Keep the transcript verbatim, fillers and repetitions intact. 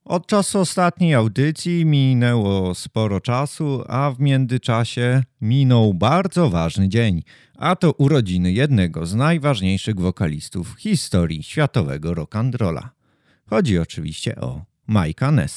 Od czasu ostatniej audycji minęło sporo czasu, a w międzyczasie minął bardzo ważny dzień, a to urodziny jednego z najważniejszych wokalistów w historii światowego rock'n'rolla. Chodzi oczywiście o Mike'a Nessa.